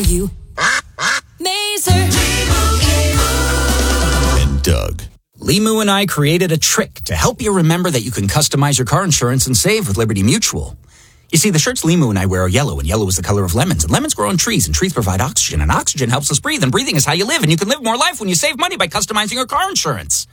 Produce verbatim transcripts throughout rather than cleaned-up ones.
You. Mazer. And Doug. Limu and I created a trick to help you remember that you can customize your car insurance and save with Liberty Mutual. You see, the shirts Limu and I wear are yellow, and yellow is the color of lemons. And lemons grow on trees, and trees provide oxygen, and oxygen helps us breathe, and breathing is how you live, and you can live more life when you save money by customizing your car insurance.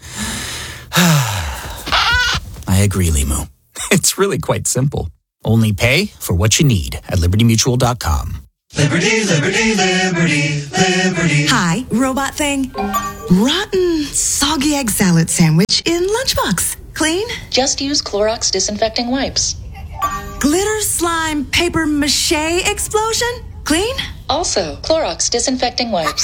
I agree, Limu. It's really quite simple. Only pay for what you need at liberty mutual dot com. Liberty, liberty, liberty, liberty. Hi, robot thing. Rotten, soggy egg salad sandwich in lunchbox. Clean? Just use Clorox disinfecting wipes. Glitter slime paper mache explosion? Clean? Also, Clorox disinfecting wipes.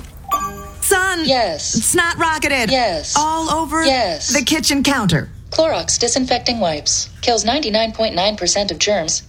Son. Yes. Snot rocketed. Yes. All over Yes. the kitchen counter. Clorox disinfecting wipes. Kills ninety-nine point nine percent of germs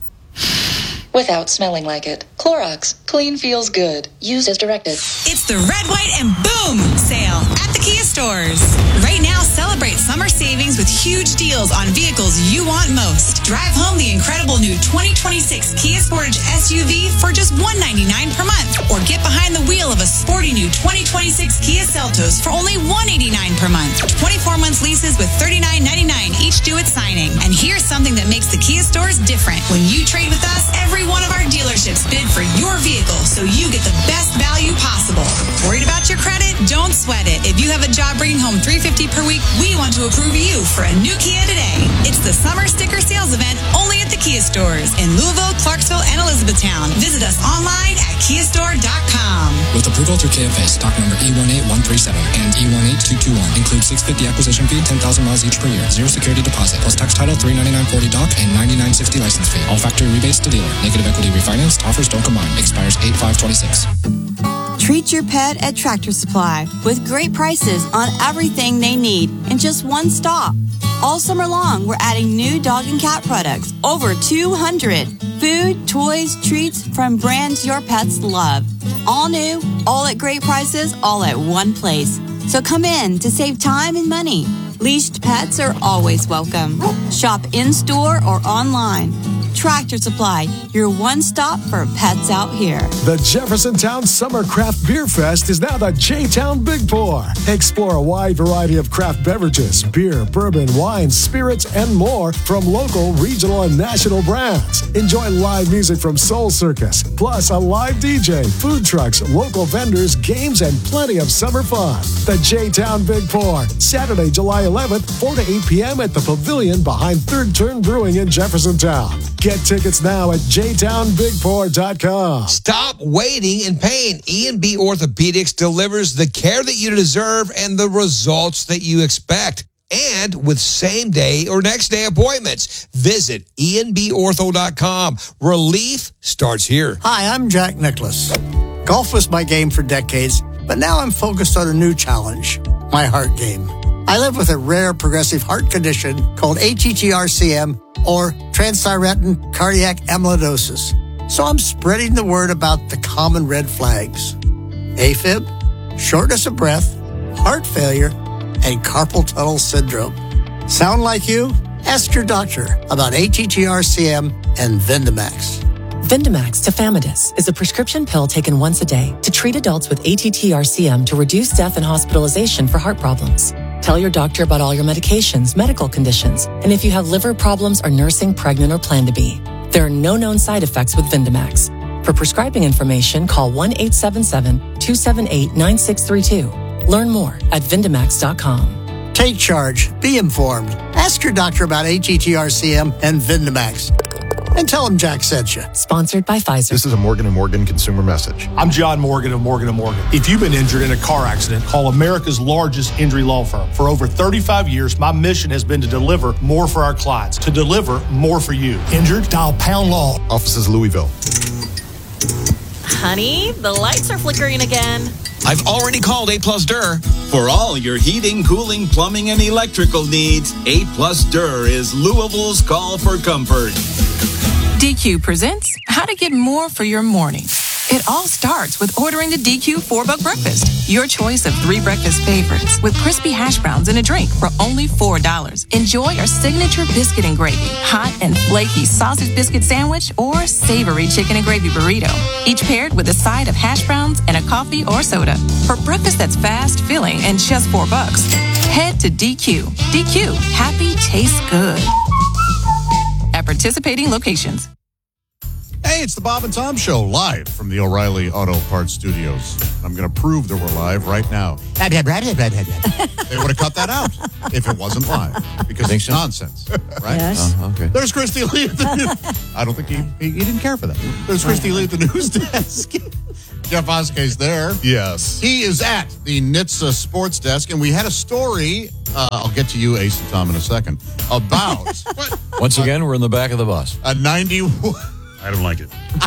without smelling like it. Clorox. Clean feels good. Use as directed. It's the Red, White, and Boom sale at the Kia stores. Right now, celebrate summer savings with huge deals on vehicles you want most. Drive home the incredible new twenty twenty-six Kia Sportage S U V for just one hundred ninety-nine dollars per month. Or get behind the wheel of a sporty new twenty twenty-six Kia Seltos for only one hundred eighty-nine dollars per month. twenty-four months leases with thirty-nine ninety-nine each due at signing. And here's something that makes the Kia stores different. When you trade with us, every one of our dealerships bid for your vehicle so you get the best value possible. Worried about your credit? Don't sweat it. If you have a job bringing home three hundred fifty dollars per week, we want to approve you for a new Kia today. It's the summer sticker sales event only at the Kia stores in Louisville, Clarksville, and Elizabethtown. Visit us online at kia store dot com. With approval through K F A, stock number E one eight one three seven and E one eight two two one. Includes six hundred fifty dollars acquisition fee, ten thousand miles each per year. Zero security deposit. Plus tax title, three hundred ninety-nine dollars forty doc and ninety-nine sixty license fee. All factory rebates to dealer. Negative equity refinanced. Offers don't combine. Expires eight five twenty-six. Treat your pet at Tractor Supply with great prices on everything they need in just one stop. All summer long, we're adding new dog and cat products, over two hundred. Food, toys, treats from brands your pets love. All new, all at great prices, all at one place. So come in to save time and money. Leashed pets are always welcome. Shop in-store or online. Tractor Supply, your one stop for pets out here. The Jeffersontown Summer Craft Beer Fest is now the J-Town Big Pour. Explore a wide variety of craft beverages, beer, bourbon, wines, spirits, and more from local, regional, and national brands. Enjoy live music from Soul Circus, plus a live D J, food trucks, local vendors, games, and plenty of summer fun. The J-Town Big Pour, Saturday, July eleventh, four to eight p.m. at the Pavilion behind Third Turn Brewing in Jeffersontown. Get tickets now at j town big pour dot com. Stop waiting in pain. E and B Orthopedics delivers the care that you deserve and the results that you expect. And with same-day or next-day appointments. Visit e n b ortho dot com. Relief starts here. Hi, I'm Jack Nicklaus. Golf was my game for decades, but now I'm focused on a new challenge, my heart game. I live with a rare progressive heart condition called A T T R C M, or transthyretin cardiac amyloidosis. So I'm spreading the word about the common red flags. AFib, shortness of breath, heart failure, and carpal tunnel syndrome. Sound like you? Ask your doctor about A T T R C M and Vindamax. Vindamax tafamidis is a prescription pill taken once a day to treat adults with A T T R C M to reduce death and hospitalization for heart problems. Tell your doctor about all your medications, medical conditions, and if you have liver problems, are nursing, pregnant, or plan to be. There are no known side effects with Vindamax. For prescribing information, call one eight seven seven, two seven eight, nine six three two. Learn more at vindamax dot com. Take charge. Be informed. Ask your doctor about A T T R C M and Vindamax. And tell him Jack sent you. Sponsored by Pfizer. This is a Morgan and Morgan consumer message. I'm John Morgan of Morgan and Morgan. If you've been injured in a car accident, call America's largest injury law firm. For over thirty-five years, my mission has been to deliver more for our clients, to deliver more for you. Injured? Dial Pound Law. Offices Louisville. Honey, the lights are flickering again. I've already called A Plus D U R. For all your heating, cooling, plumbing, and electrical needs, A Plus D U R is Louisville's call for comfort. D Q presents how to get more for your morning. It all starts with ordering the D Q four buck breakfast. Your choice of three breakfast favorites with crispy hash browns and a drink for only four dollars. Enjoy our signature biscuit and gravy, hot and flaky sausage biscuit sandwich, or savory chicken and gravy burrito. Each paired with a side of hash browns and a coffee or soda. For breakfast that's fast, filling, and just four bucks, head to D Q. D Q, happy tastes good. At participating locations. Hey, it's the Bob and Tom Show, live from the O'Reilly Auto Parts Studios. I'm going to prove that we're live right now. They would have cut that out if it wasn't live, because it's so? nonsense, right? Yes. Uh, okay. There's Christy Lee at the news. I don't think he, he, he didn't care for that. There's Christy Lee at the news desk. Jeff Oskey's there. Yes. He is at the N H T S A Sports Desk, and we had a story, uh, I'll get to you, Ace and Tom, in a second, about... what? Once again, we're in the back of the bus. A ninety-one... I don't like it.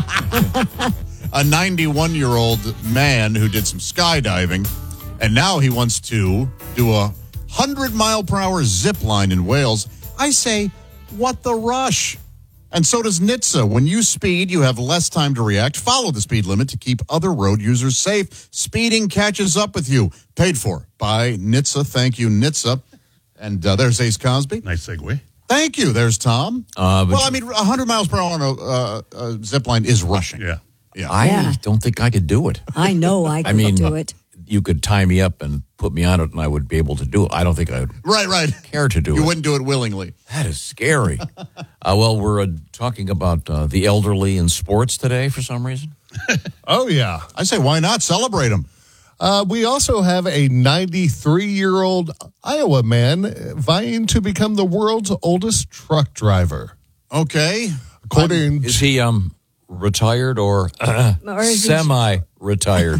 A ninety-one-year-old man who did some skydiving, and now he wants to do a one hundred mile per hour zip line in Wales. I say, what the rush? And so does N H T S A. When you speed, you have less time to react. Follow the speed limit to keep other road users safe. Speeding catches up with you. Paid for by N H T S A. Thank you, N H T S A. And uh, there's Ace Cosby. Nice segue. Thank you. There's Tom. Uh, well, I mean, one hundred miles per hour on a, uh, a zip line is rushing. Yeah. Yeah. I Yeah. don't think I could do it. I know I I could mean, do it. you could tie me up and put me on it, and I would be able to do it. I don't think I would Right, right. care to do You it. wouldn't do it willingly. That is scary. uh, well, we're uh, talking about uh, the elderly in sports today for some reason. Oh, yeah. I say, why not celebrate them? Uh, we also have a ninety-three-year-old Iowa man vying to become the world's oldest truck driver. Okay. According Is he um retired or, uh, Or is he- semi-retired?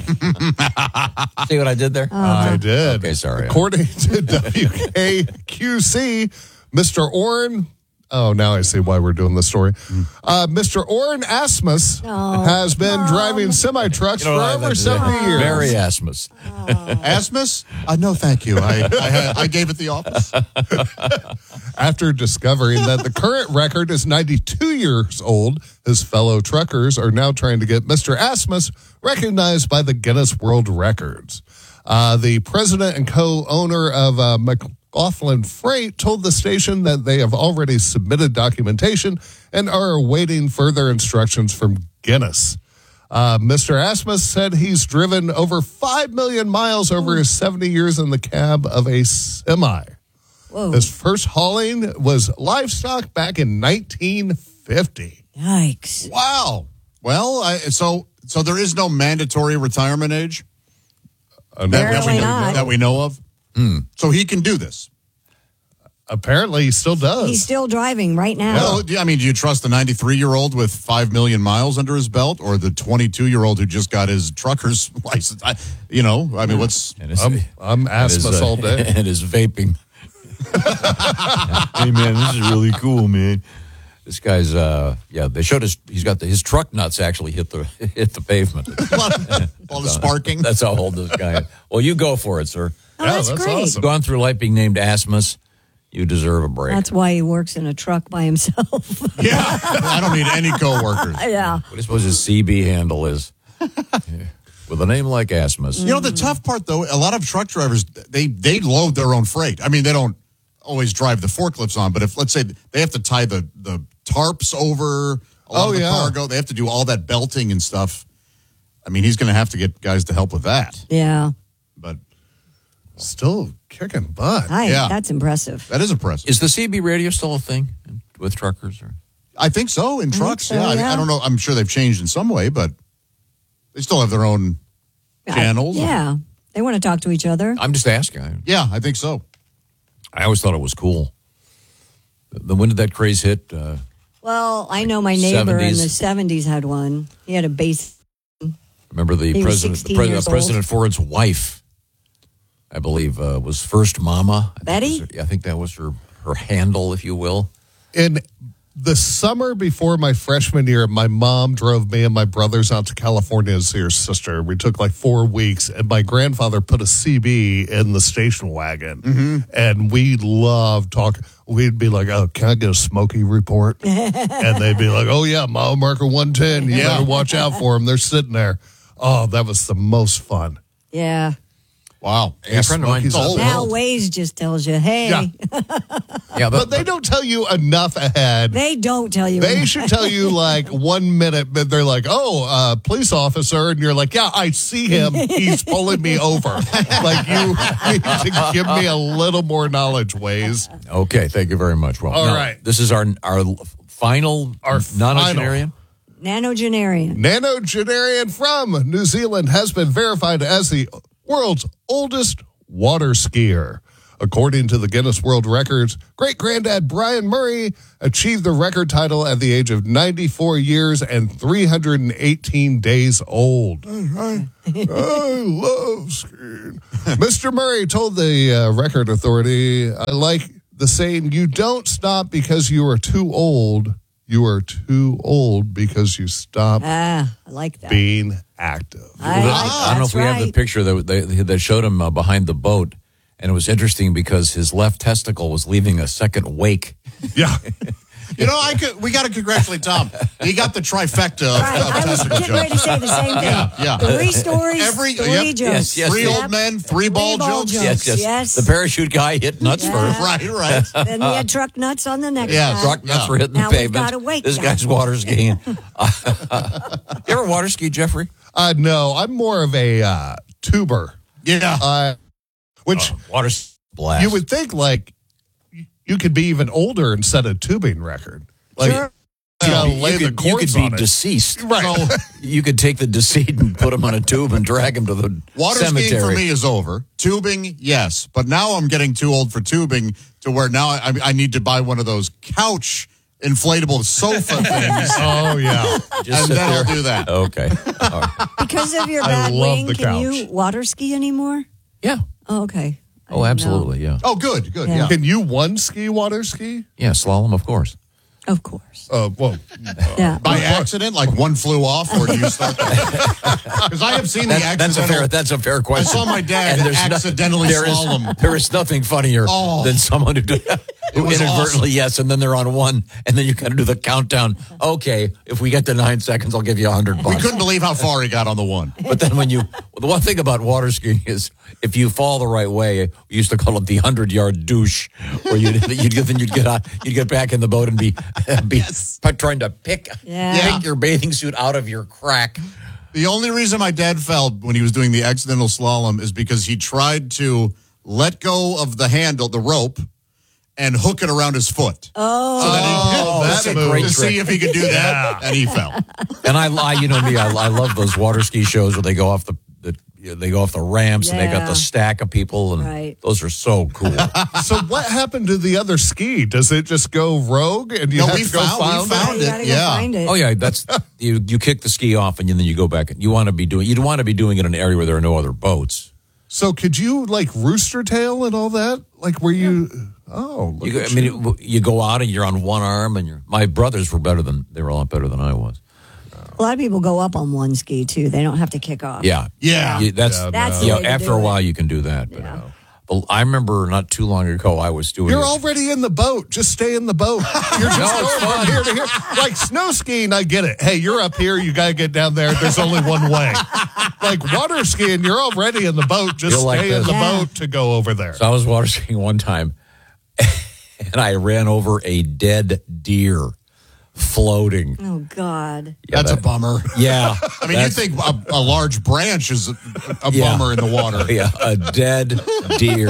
See what I did there? I did. Okay, sorry. According to W K Q C, Mister Orrin, oh, now I see why we're doing this story. Uh, Mister Orrin Asmus Oh. has been driving semi-trucks You know, for I- over that's- seventy years. Very Asmus. Asmus? Uh, no, thank you. I, I I gave it the office. After discovering that the current record is ninety-two years old, his fellow truckers are now trying to get Mister Asmus recognized by the Guinness World Records. Uh, the president and co-owner of uh, McLaughlin Freight told the station that they have already submitted documentation and are awaiting further instructions from Guinness. Uh, Mister Asmus said he's driven over five million miles over his seventy years in the cab of a semi. Whoa. His first hauling was livestock back in nineteen fifty. Yikes. Wow. Well, I, so so there is no mandatory retirement age Uh, that, that, we, Apparently not. that we know of. Hmm. So he can do this. Apparently, he still does. He's still driving right now. Well, do- I mean, do you trust the ninety-three-year-old with five million miles under his belt, or the twenty-two-year-old who just got his trucker's license? I, you know, I mean, what's And his, I'm, I'm and his, Asmus uh, all day. And his vaping. Hey, man, this is really cool, man. This guy's, uh, yeah, they showed his, he's got the, his truck nuts actually hit the hit the pavement. all the sparking? That's how old this guy is. Well, you go for it, sir. Oh, that's, great. awesome. Gone through life being named Asmus. You deserve a break. That's why he works in a truck by himself. Yeah, I don't need any coworkers. Yeah. What do you suppose his C B handle is? Yeah. With a name like Asmus. You know, the tough part, though, a lot of truck drivers, they, they load their own freight. I mean, they don't always drive the forklifts on, but if, let's say, they have to tie the, the tarps over a lot Oh, of the yeah. cargo, they have to do all that belting and stuff. I mean, he's going to have to get guys to help with that. Yeah. But Still kicking butt. Hi, Yeah. that's impressive. that is impressive. Is the C B radio still a thing with truckers? Or I think so, in think trucks. so, yeah. I, yeah. I don't know. I'm sure they've changed in some way, but they still have their own channels. Yeah. They want to talk to each other. I'm just asking. I, Yeah, I think so. I always thought it was cool. The, when did that craze hit? Uh, Well, I know my neighbor in seventies. the seventies had one. He had a base. remember the He was president, the sixteen pres- years President Ford's wife, I believe, uh, was First Mama. I think Betty? was her- I think that was her, her handle, if you will. In the summer before my freshman year, my mom drove me and my brothers out to California to see her sister. We took like four weeks, and my grandfather put a C B in the station wagon. Mm-hmm. And we loved talking. We'd be like, oh, can I get a Smokey report? And they'd be like, oh, yeah, mile marker one ten. You Yeah. better watch out for them. They're sitting there. Oh, that was the most fun. Yeah. Wow. Yeah, a friend of mine- Smokey's Now old. Waze just tells you, hey. Yeah. Yeah, But they don't tell you enough ahead. They don't tell you. They should tell you like one minute, but they're like, oh, uh, police officer. And you're like, yeah, I see him. He's pulling me over. Like, you need to give me a little more knowledge, Waze. Okay, thank you very much. Well, All now, right. This is our our final Our nonagenarian. Nanogenarian. Nanogenarian from New Zealand has been verified as the world's oldest water skier. According to the Guinness World Records, great-granddad Brian Murray achieved the record title at the age of ninety-four years and three hundred eighteen days old. I, I love skiing. Mister Murray told the uh, record authority, I like the saying, you don't stop because you are too old. You are too old because you stopped Ah, I like that. being active. I, Well, like I don't know if we that's have the right. picture that they, that showed him uh, behind the boat, and it was interesting because his left testicle was leaving a second wake. Yeah. You know, I could. We got to congratulate Tom. He got the trifecta of, Right, of I was testicle getting ready to jokes. say the same thing. Yeah, yeah. Three stories, Every- three yep. jokes. Yes, yes, Three yes. old men, three ball, ball jokes. jokes. Yes, yes, Yes. The parachute guy hit nuts Yeah. first. Right, right. Then we had truck nuts on the next Yeah, time. Truck nuts Yeah. were hitting Now the we've pavement. got a wake This guy. guy's water skiing. you ever water ski, Jeffrey? Uh, no, I'm more of a uh, tuber. Yeah. Uh, which Oh, water s- blast. you would think, like, you could be even older and set a tubing record. Like, Sure. you gotta you lay the could, you could cords be on it. deceased. Right. So you could take the deceased and put him on a tube and drag him to the Water cemetery. skiing for me is over. Tubing, yes, but now I'm getting too old for tubing to where now I, I need to buy one of those couch inflatable sofa things. Oh, yeah. Just and sit then there. I'll do that. Okay. All right. Because of your I bad love wing, the can you couch. water ski anymore? Yeah. Oh, okay. I Oh, didn't absolutely. Yeah. Oh, good, good. Yeah. Yeah. Can you one ski water ski? Yeah. Slalom, of course. know. Of course. Uh, well, Yeah. By accident, like one flew off, or do you start? Because I have seen the That- that's a accidental. fair. That's a fair question. saw my dad And there's no- accidentally there is- slalom. there is nothing funnier Oh. than someone who, do, who was inadvertently yes, and then they're on one, and then you kind of do the countdown. Okay, if we get to nine seconds, I'll give you a hundred we bucks. couldn't believe how far he got on the one. But then when you, the one thing about water skiing is if you fall the right way, we used to call it the hundred yard douche, where you'd, you'd get, then you'd get on, you'd get back in the boat and be, be trying to pick, Yeah. pick your bathing suit out of your crack. The only reason my dad fell when he was doing the accidental slalom is because he tried to let go of the handle, the rope, and hook it around his foot. Oh. So then he hit that's that a move great to trick. see if he could do that, and he fell. And I, I you know me, I, I love those water ski shows where they go off the, the they go off the ramps and they got Yeah. the stack of people, and Right. those are so cool. so what happened to the other ski? Does it just go rogue and you No, have we to go found- we find found You it. gotta go Yeah. find it. Oh yeah, that's you. You kick the ski off and then you go back. You want to be doing. You'd want to be doing it in an area where there are no other boats. So could you like rooster tail and all that? Like where you? Oh, look You go, at I mean, you. it- you go out and you're on one arm, and you're. My brothers were better than they were a lot better than I was. A lot of people go up on one ski too. They don't have to kick off. Yeah, Yeah. You- that's Yeah, That's you the know, way to after do a it. while you can do that. But, Yeah. uh, but I remember not too long ago I was doing. You're it. already in the boat. Just stay in the boat. You're just No, it's going from fun. here to here. Like snow skiing, I get it. Hey, you're up here. You got to get down there. There's only one way. Like water skiing, you're already in the boat. Just You're like stay in this. the Yeah. boat to go over there. So I was water skiing one time, and I ran over a dead deer floating. Oh God. Yeah, That's that- a bummer. Yeah, I mean, you that's- think a, a large branch is a, a Yeah. bummer in the water. Yeah, a dead deer.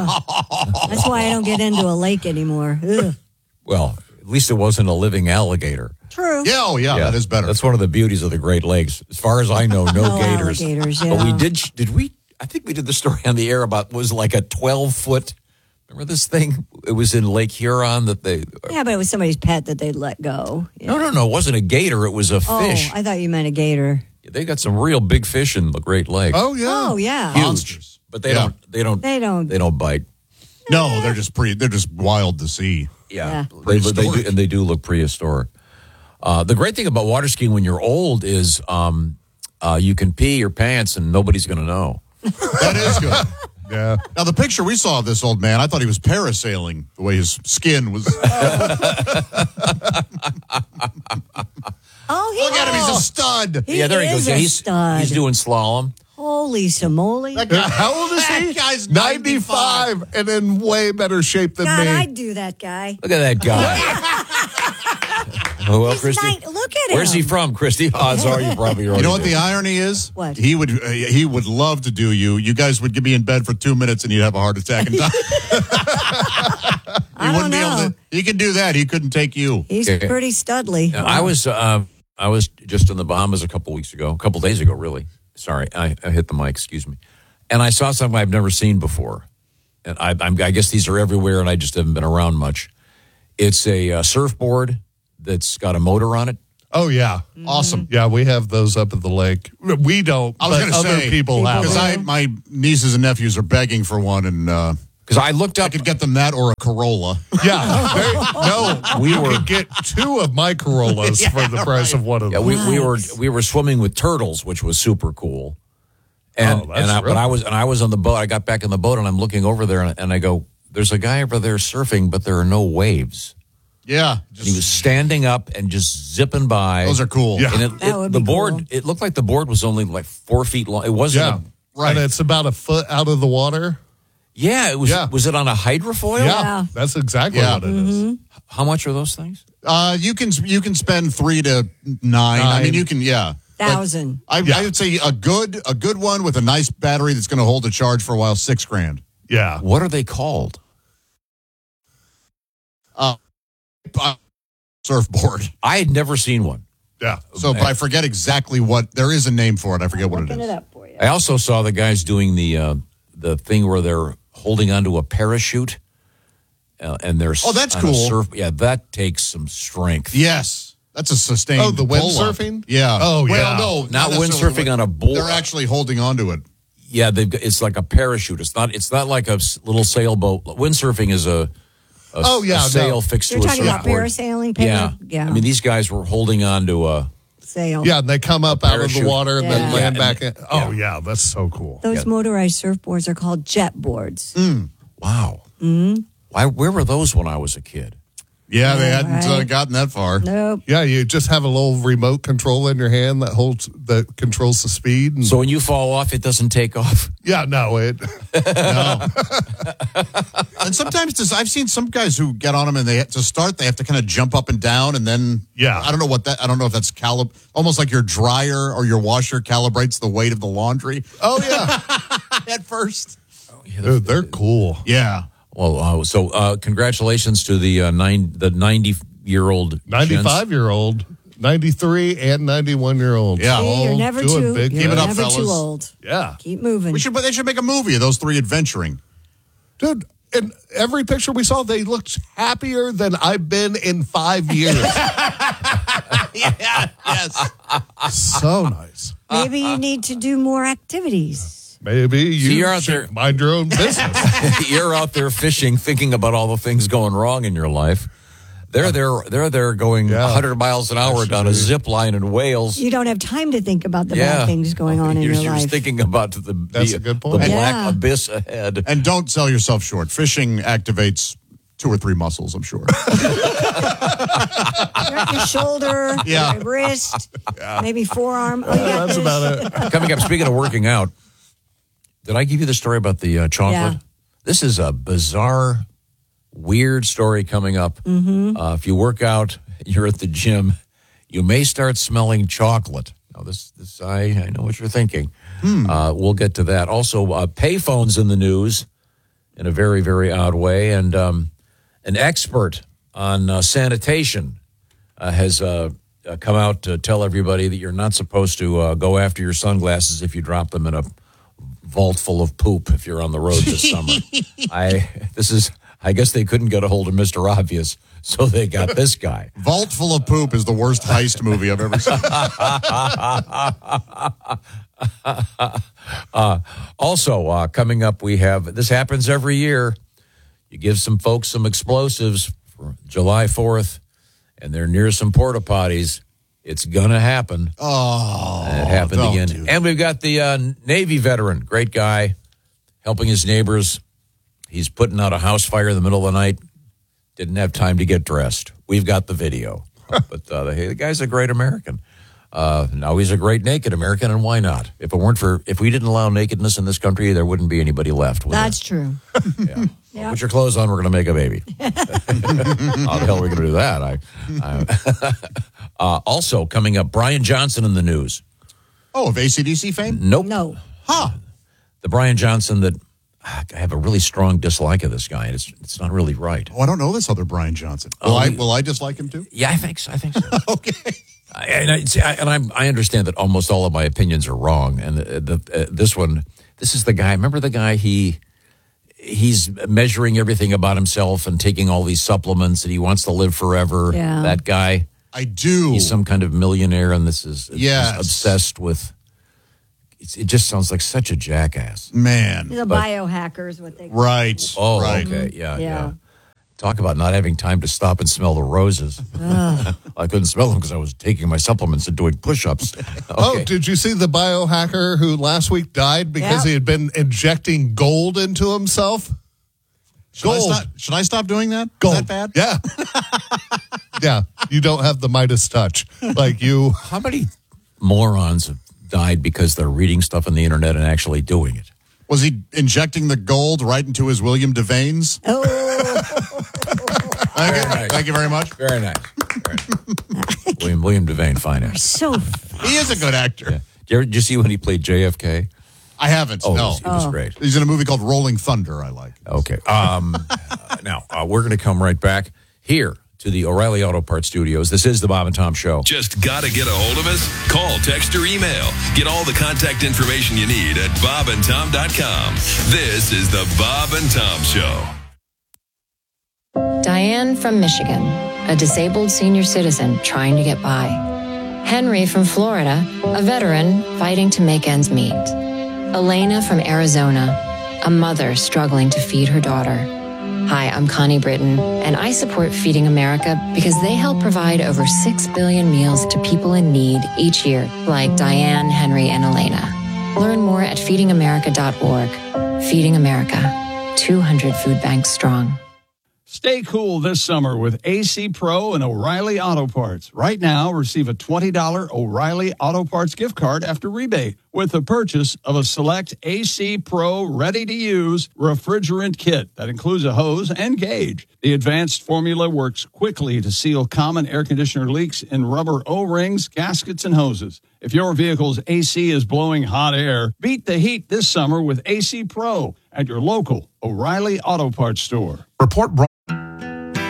That's why I don't get into a lake anymore. Ugh. Well, at least it wasn't a living alligator. True. Yeah, oh yeah, that is better. That's one of the beauties of the Great Lakes. As far as I know, no, No gators. alligators, But we yeah. did. Did we? I think we did the story on the air about was like a twelve foot. Remember this thing? It was in Lake Huron that they. Yeah, but it was somebody's pet that they let go. Yeah. No, no, no. It wasn't a gator. It was a Oh, fish. I thought you meant a gator. They got some real big fish in the Great Lakes. Oh yeah. Oh yeah. Huge. Monsters. But they Yeah. don't. They don't. They don't. They don't bite. No, they're just pretty. They're just wild to see. Yeah, They, they do, and they do look prehistoric. Uh, the great thing about water skiing when you're old is um, uh, you can pee your pants and nobody's going to know. That is good. Yeah. Now, the picture we saw of this old man, I thought he was parasailing the way his skin was. Oh, he Look at him. He's a stud. He yeah, there he is goes. Yeah, a he's, stud. he's doing slalom. Holy simoly. That guy, How old is that he? guy's ninety-five and in way better shape than God, me. I'd do that guy. Look at that guy. Oh, well, He's Christy. nine- look at him. Where's he from, Christy? Odds are you probably already You know what did. the irony is? What? He would uh, he would love to do you. You guys would be in bed for two minutes and you'd have a heart attack and die. I don't know. He can do that. He couldn't take you. He's Okay. pretty studly. Yeah, I was uh, I was just in the Bahamas a couple weeks ago, a couple days ago, really. Sorry, I, I hit the mic. Excuse me. And I saw something I've never seen before, and I, I'm, I guess these are everywhere, and I just haven't been around much. It's a uh, surfboard that's got a motor on it. Oh, yeah. Awesome. Yeah, we have those up at the lake. We don't, I was but going to other say people have because them. I my nieces and nephews are begging for one, and because uh, I looked up, I could get them that or a Corolla. Yeah, they, no, We we were- could get two of my Corollas Yeah, for the price right. of one of Yeah, them. we, we were we were swimming with turtles, which was super cool. And Oh, that's and I, real but I was and I was on the boat. I got back in the boat and I'm looking over there and, and I go, "There's a guy over there surfing, but there are no waves." Yeah, And he was standing up and just zipping by. those are cool. Yeah. And it, That it- would the be board, cool. it looked like the board was only like four feet long. It wasn't. Yeah, A, Right. And it's about a foot out of the water. yeah, it was. Yeah. Was it on a hydrofoil? Yeah, Yeah. that's exactly Yeah. what it is. How much are those things? Uh, you can you can spend three to nine. I Nine. mean, you can yeah. But Thousand. I, Yeah. I would say a good a good one with a nice battery that's going to hold a charge for a while. Six grand. Yeah. What are they called? Uh, uh, surfboard. I had never seen one. Yeah. So, but I forget exactly what. There is a name for it. I forget what it Looking is. it up for you. I also saw the guys doing the uh, the thing where they're holding onto a parachute, uh, and they're Oh, that's on a cool. Surf, yeah, that takes some strength. Yes, that's a sustained. Oh, the pull-up. windsurfing? Yeah. Oh, well, yeah. no, Not necessarily windsurfing on a board. They're actually holding onto it. Yeah, they've got, it's like a parachute. It's not. It's not like a s- little sailboat. Windsurfing is a. a Oh, yeah, a sail no. fixed You're to a talking about surfboard. parasailing? Yeah, Para- yeah. I mean, these guys were holding on to a. Sail. Yeah, and they come up out of the Parachute. water and then Yeah. land Yeah, back and- in. Oh, yeah, that's so cool. Those Yeah. motorized surfboards are called jet boards. Wow. Mm-hmm. Why? Where were those when I was a kid? Yeah, they Yeah, hadn't uh, right. gotten that far. Nope. Yeah, you just have a little remote control in your hand that holds that controls the speed. And So when you fall off, it doesn't take off. yeah, no, it. No. And sometimes this, I've seen some guys who get on them and they to start they have to kind of jump up and down and then Yeah. I don't know what that I don't know if that's calib almost like your dryer or your washer calibrates the weight of the laundry. Oh yeah, At first. Dude, they're cool. Yeah. Well, uh, so uh, congratulations to the uh, nine the ninety year old ninety-five year old, ninety-three, and ninety-one year old. Yeah. See, you're never doing too. big You're Give it up, never fellas. too old. Yeah, Keep moving. We should but they should make a movie of those three adventuring. dude. In every picture we saw, they looked happier than I've been in five years. Yeah. Yes. So nice. Maybe you need to do more activities. Maybe you you're out should there- mind your own business. You're out there fishing, thinking about all the things going wrong in your life. They're there. They're there going Yeah. one hundred miles an hour down a zip line in Wales. You don't have time to think about the Yeah. bad things going on in you're, your you're life. thinking about the, That's the, a good the point. black Yeah. abyss ahead. And don't sell yourself short. Fishing activates two or three muscles, I'm sure. You're at your shoulder, Yeah. your wrist, maybe forearm. Oh, you Yeah, got that's this. about it. Coming up, speaking of working out, did I give you the story about the uh, chocolate? Yeah. This is a bizarre, weird story coming up. Mm-hmm. Uh, if you work out, you're at the gym, you may start smelling chocolate. Now, this, this I, I know what you're thinking. Uh, we'll get to that. Also, uh, payphones in the news in a very, very odd way. And um, an expert on uh, sanitation uh, has uh, uh, come out to tell everybody that you're not supposed to uh, go after your sunglasses if you drop them in a vault full of poop if you're on the road this summer. I this is I guess they couldn't get a hold of Mister Obvious, so they got this guy. Vault Full of Poop is the worst heist movie I've ever seen. uh, also, uh, coming up, we have this happens every year. You give some folks some explosives for July fourth, and they're near some porta potties. It's going to happen. Oh, and it happened don't again. do that. And we've got the uh, Navy veteran, great guy, helping his neighbors. He's putting out a house fire in the middle of the night. Didn't have time to get dressed. We've got the video. But uh, the, the guy's a great American. Uh, now he's a great naked American, and why not? If it weren't for, if we didn't allow nakedness in this country, there wouldn't be anybody left. would That's there? true. Yeah. Yeah. Put your clothes on, we're going to make a baby. How the hell are we going to do that? I, I uh, also, coming up, Brian Johnson in the news. Oh, of A C D C fame? Nope. No. Huh. The Brian Johnson that, I have a really strong dislike of this guy, and it's it's not really right. Oh, I don't know this other Brian Johnson. Will, Oh, I, he- will I dislike him too? Yeah, I think so. I think so. Okay. I, and I, see, I, and I'm, I understand that almost all of my opinions are wrong. And the, the, uh, this one, this is the guy. Remember the guy? He he's measuring everything about himself and taking all these supplements, and he wants to live forever. Yeah. That guy. I do. He's some kind of millionaire, and this is Yes. he's obsessed with. It's, it just sounds like such a jackass. Man. The But- biohacker is what they call Right. Oh, right. okay, yeah, yeah, Yeah. Talk about not having time to stop and smell the roses. Ugh. I couldn't smell them because I was taking my supplements and doing push-ups. Okay. Oh, did you see the biohacker who last week died because Yep. he had been injecting gold into himself? Should I, Gold. stop, should I stop doing that? Gold. Is that bad? Yeah. Yeah. You don't have the Midas touch. Like you. How many morons have died because they're reading stuff on the internet and actually doing it? Was he injecting the gold right into his William Devanes? Oh. Thank, you. nice. Thank you very much. Very nice. Very nice. William William Devane, fine actor. So He is a good actor. Yeah. Did you, ever, did you see when he played J F K? I haven't. Oh, no. it was, it was Oh. great. He's in a movie called Rolling Thunder. I like. Okay. Um, uh, now, uh, we're going to come right back here to the O'Reilly Auto Parts Studios. This is the Bob and Tom Show. Just got to get a hold of us? Call, text, or email. Get all the contact information you need at bob and tom dot com. This is the Bob and Tom Show. Diane from Michigan, a disabled senior citizen trying to get by. Henry from Florida, a veteran fighting to make ends meet. Elena from Arizona, a mother struggling to feed her daughter. Hi, I'm Connie Britton, and I support Feeding America because they help provide over six billion meals to people in need each year, like Diane, Henry, and Elena. Learn more at feeding america dot org. Feeding America, two hundred food banks strong. Stay cool this summer with A C Pro and O'Reilly Auto Parts. Right now, receive a twenty dollars O'Reilly Auto Parts gift card after rebate with the purchase of a select A C Pro ready-to-use refrigerant kit that includes a hose and gauge. The advanced formula works quickly to seal common air conditioner leaks in rubber O-rings, gaskets, and hoses. If your vehicle's A C is blowing hot air, beat the heat this summer with A C Pro at your local O'Reilly Auto Parts store. Report brought